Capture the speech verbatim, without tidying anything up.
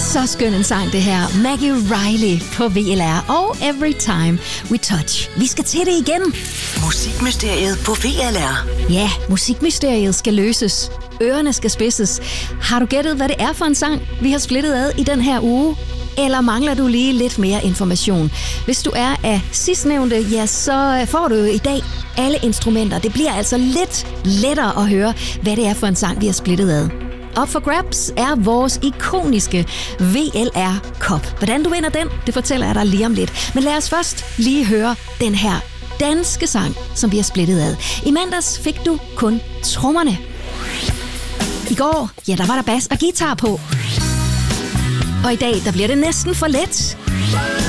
Så skøn en sang det her. Maggie Riley på V L R og Every Time We Touch. Vi skal til det igen. Musikmysteriet på V L R. Ja, musikmysteriet skal løses. Ørerne skal spidses. Har du gættet, hvad det er for en sang, vi har splittet ad i den her uge? Eller mangler du lige lidt mere information? Hvis du er af sidstnævnte, ja, så får du jo i dag alle instrumenter. Det bliver altså lidt lettere at høre, hvad det er for en sang, vi har splittet ad. Up for grabs er vores ikoniske V L R-kop. Hvordan du vinder den, det fortæller jeg dig lige om lidt. Men lad os først lige høre den her danske sang, som vi har splittet ad. I mandags fik du kun trommerne. I går, ja, der var der bas og guitar på. Og i dag, der bliver det næsten for let.